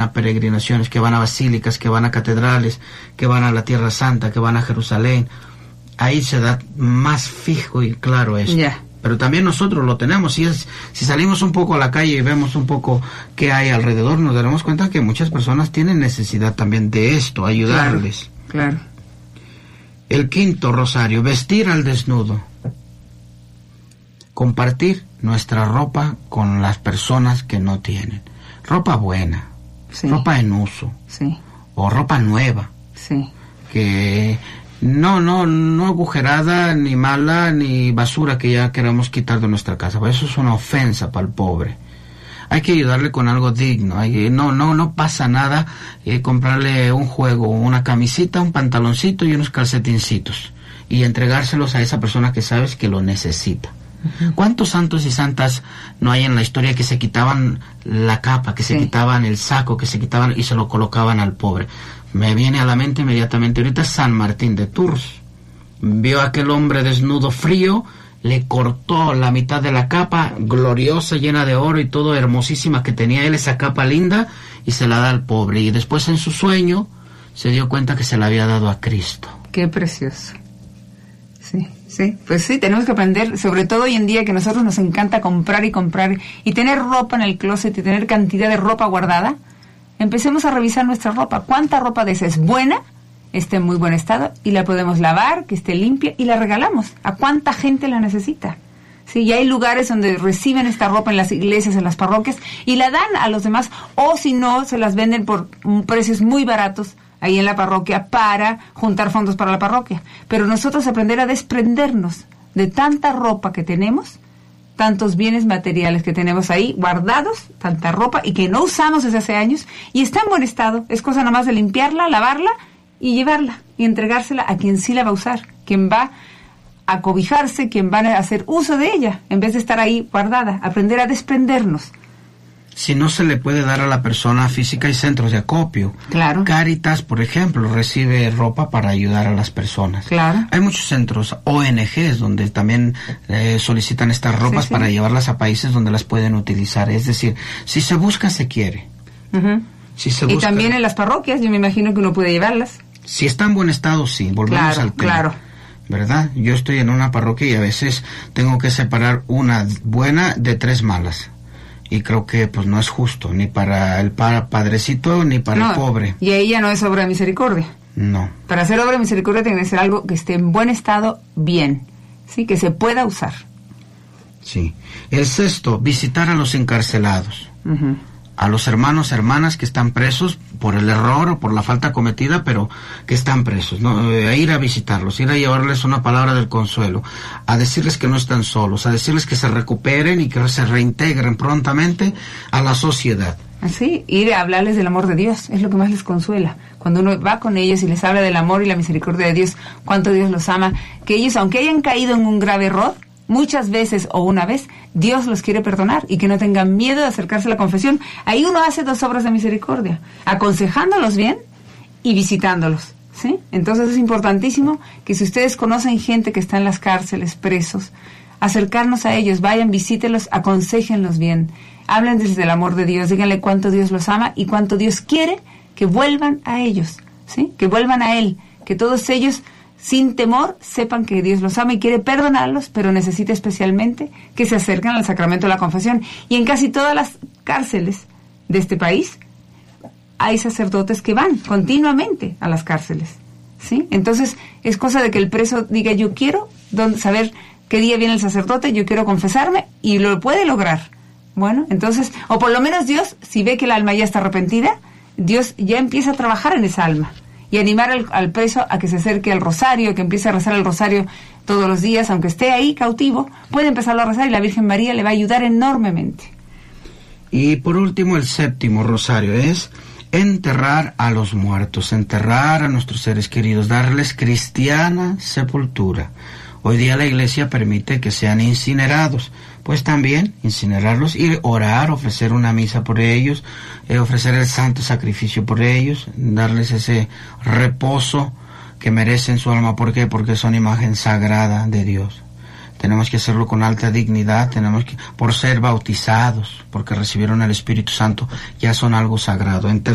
a peregrinaciones, que van a basílicas, que van a catedrales, que van a la Tierra Santa, que van a Jerusalén. Ahí se da más fijo y claro esto. Yeah. Pero también nosotros lo tenemos. Si salimos un poco a la calle y vemos un poco qué hay alrededor, nos daremos cuenta que muchas personas tienen necesidad también de esto, ayudarles. Claro. El quinto rosario, vestir al desnudo. Compartir nuestra ropa con las personas que no tienen. Ropa buena, Sí. ropa en uso, Sí. o ropa nueva, Sí. que no agujerada, ni mala, ni basura que ya queramos quitar de nuestra casa. Eso es una ofensa para el pobre. Hay que ayudarle con algo digno. No pasa nada comprarle un juego, una camisita, un pantaloncito y unos calcetincitos y entregárselos a esa persona que sabes que lo necesita. ¿Cuántos santos y santas no hay en la historia que se quitaban la capa, que se quitaban el saco, que se quitaban y se lo colocaban al pobre? Me viene a la mente inmediatamente ahorita San Martín de Tours. Vio a aquel hombre desnudo, frío, le cortó la mitad de la capa, gloriosa, llena de oro y todo, hermosísima que tenía él, esa capa linda, y se la da al pobre. Y después en su sueño se dio cuenta que se la había dado a Cristo. Qué precioso. Sí, sí, pues sí, tenemos que aprender, sobre todo hoy en día que a nosotros nos encanta comprar y tener ropa en el closet y tener cantidad de ropa guardada. Empecemos a revisar nuestra ropa. ¿Cuánta ropa de esa es buena, esté en muy buen estado y la podemos lavar, que esté limpia y la regalamos? ¿A cuánta gente la necesita? Sí, y hay lugares donde reciben esta ropa en las iglesias, en las parroquias y la dan a los demás, o si no, se las venden por precios muy baratos ahí en la parroquia para juntar fondos para la parroquia. Pero nosotros aprender a desprendernos de tanta ropa que tenemos, tantos bienes materiales que tenemos ahí guardados, tanta ropa y que no usamos desde hace años y está en buen estado. Es cosa nada más de limpiarla, lavarla y llevarla y entregársela a quien sí la va a usar, quien va a cobijarse, quien va a hacer uso de ella, en vez de estar ahí guardada. Aprender a desprendernos. Si no se le puede dar a la persona física, hay centros de acopio. Claro. Cáritas, por ejemplo, recibe ropa para ayudar a las personas. Claro. Hay muchos centros, ONGs, donde también solicitan estas ropas para llevarlas a países donde las pueden utilizar. Es decir, si se busca, se quiere. Si se busca, y también en las parroquias, yo me imagino que uno puede llevarlas. Si está en buen estado, sí. Volvemos al tema. Claro. ¿Verdad? Yo estoy en una parroquia y a veces tengo que separar una buena de 3 malas. Y creo que pues no es justo, ni para el padrecito, ni para el pobre. Y ahí ya no es obra de misericordia. No. Para hacer obra de misericordia tiene que ser algo que esté en buen estado, bien, ¿sí? Que se pueda usar. Sí. El sexto, visitar a los encarcelados. A los hermanos, hermanas que están presos por el error o por la falta cometida, pero que están presos, ¿no? A ir a visitarlos, ir a llevarles una palabra del consuelo, a decirles que no están solos, a decirles que se recuperen y que se reintegren prontamente a la sociedad. Así, ir a hablarles del amor de Dios, es lo que más les consuela. Cuando uno va con ellos y les habla del amor y la misericordia de Dios, cuánto Dios los ama, que ellos, aunque hayan caído en un grave error, muchas veces o una vez, Dios los quiere perdonar y que no tengan miedo de acercarse a la confesión. Ahí uno hace 2 obras de misericordia, aconsejándolos bien y visitándolos, ¿sí? Entonces es importantísimo que si ustedes conocen gente que está en las cárceles, presos, acercarnos a ellos, vayan, visítelos, aconséjenlos bien, hablen desde el amor de Dios, díganle cuánto Dios los ama y cuánto Dios quiere que vuelvan a ellos, ¿sí? Que vuelvan a Él, que todos ellos sin temor sepan que Dios los ama y quiere perdonarlos, pero necesita especialmente que se acerquen al sacramento de la confesión. Y en casi todas las cárceles de este país hay sacerdotes que van continuamente a las cárceles, ¿sí? Entonces es cosa de que el preso diga, yo quiero saber qué día viene el sacerdote, yo quiero confesarme, y lo puede lograr. Bueno, entonces, o por lo menos Dios, si ve que el alma ya está arrepentida, Dios ya empieza a trabajar en esa alma y animar al preso a que se acerque al rosario, que empiece a rezar el rosario todos los días, aunque esté ahí cautivo, puede empezarlo a rezar y la Virgen María le va a ayudar enormemente. Y por último, el 7º rosario es enterrar a los muertos, enterrar a nuestros seres queridos, darles cristiana sepultura. Hoy día la Iglesia permite que sean incinerados, pues también incinerarlos y orar, ofrecer una misa por ellos, ofrecer el santo sacrificio por ellos, darles ese reposo que merecen su alma. ¿Por qué? Porque son imagen sagrada de Dios. Tenemos que hacerlo con alta dignidad, por ser bautizados, porque recibieron el Espíritu Santo, ya son algo sagrado.